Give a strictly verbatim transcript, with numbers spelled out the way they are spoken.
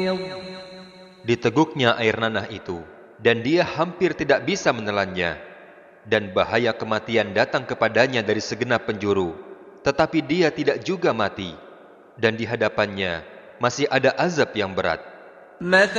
Diteguknya air nanah itu, dan dia hampir tidak bisa menelannya, dan bahaya kematian datang kepadanya dari segenap penjuru, tetapi dia tidak juga mati, dan di hadapannya masih ada azab yang berat.